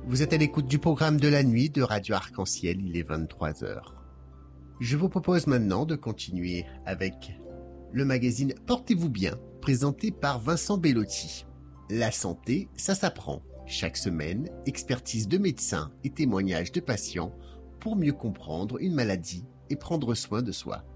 Vous êtes à l'écoute du programme de la nuit de Radio Arc-en-Ciel, il est 23 heures. Je vous propose maintenant de continuer avec le magazine Portez-vous bien, présenté par Vincent Bellotti. La santé, ça s'apprend. Chaque semaine, expertise de médecins et témoignages de patients pour mieux comprendre une maladie et prendre soin de soi.